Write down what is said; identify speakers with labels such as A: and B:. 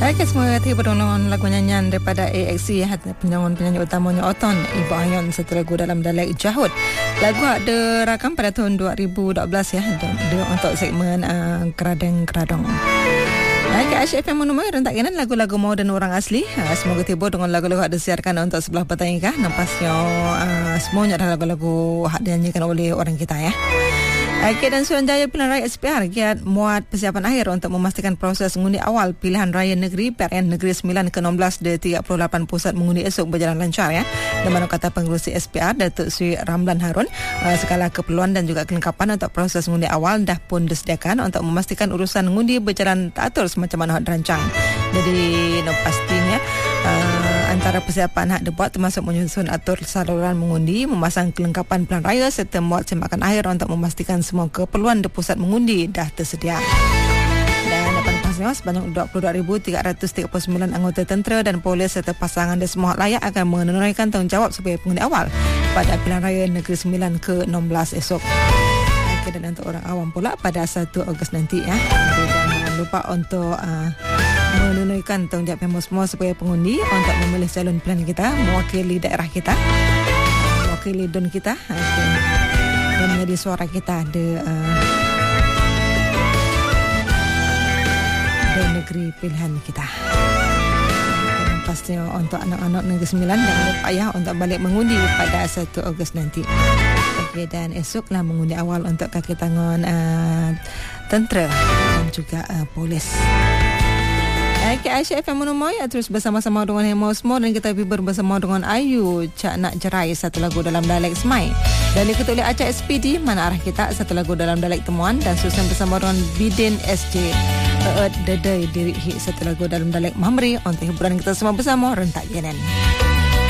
A: Baik, semua tiba dengan lagu nyanyian daripada AXC, penyanyi utamanya Oton, Ibu Ayon satu lagu dalam dialek Jahud. Lagu ada rakam pada tahun 2012 ya, untuk segmen Keradeng-Keradong. Baik, HFM menumai rentak kanan lagu-lagu moden orang asli. Semoga tiba dengan lagu-lagu yang disiarkan untuk sebelah petang ini. Nampasnya semuanya adalah lagu-lagu yang dinyanyikan oleh orang kita ya. Okey, dan Suruhanjaya Pilihan Raya SPR giat muat persiapan akhir untuk memastikan proses mengundi awal Pilihan Raya Negeri PRN Negeri 9 ke-16 di 38 pusat mengundi esok berjalan lancar ya. Dan mana kata pengerusi SPR Datuk Sri Ramlan Harun, segala keperluan dan juga kelengkapan untuk proses mengundi awal dah pun disediakan untuk memastikan urusan mengundi berjalan teratur semacam mana dirancang. Jadi pastinya antara persiapan hak dibuat termasuk menyusun atur saluran mengundi, memasang kelengkapan pilihan raya serta muat semakan akhir untuk memastikan semua keperluan di pusat mengundi dah tersedia. Dan dapat pastinya sebanyak 22,339 anggota tentera dan polis serta pasangan dan semua layak akan menunaikan tanggungjawab sebagai pengundi awal pada Pilihan Raya Negeri 9 ke-16 esok. Dan untuk orang awam pula pada 1 Ogos nanti ya. Jadi jangan lupa untuk menunaikan tanggungjawab yang semua sebagai pengundi untuk memilih calon pilihan kita, mewakili daerah kita, mewakili don kita dan menjadi suara kita di negeri pilihan kita. Dan pastinya untuk anak-anak Negeri 9 jangan lupa ya untuk balik mengundi pada 1 Ogos nanti. Okay, dan esoklah mengundi awal untuk kaki tangan tentera dan juga polis. Aisyah FM menumai terus bersama-sama dengan Hemo semua dan kita bersama dengan Ayu Cak Nak Jerai satu lagu dalam dialek Semai. Dan diketuk oleh Acah SPD Mana Arah Kita satu lagu dalam dialek Temuan dan susun bersama dengan Bidin SJ Dedai Diri satu lagu dalam dialek Mamri untuk hiburan kita semua bersama rentak Yenan.